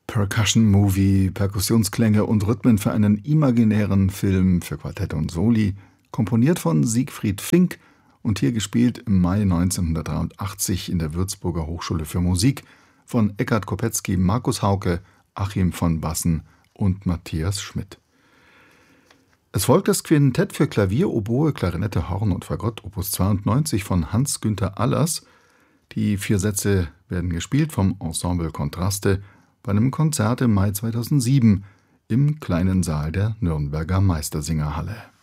Percussion-Movie, Perkussionsklänge und Rhythmen für einen imaginären Film für Quartett und Soli, komponiert von Siegfried Fink und hier gespielt im Mai 1983 in der Würzburger Hochschule für Musik von Eckhard Kopetzky, Markus Hauke, Achim von Bassen und Matthias Schmidt. Es folgt das Quintett für Klavier, Oboe, Klarinette, Horn und Fagott Opus 92 von Hans-Günther Allers. Die 4 Sätze werden gespielt vom Ensemble Kontraste bei einem Konzert im Mai 2007 im kleinen Saal der Nürnberger Meistersingerhalle.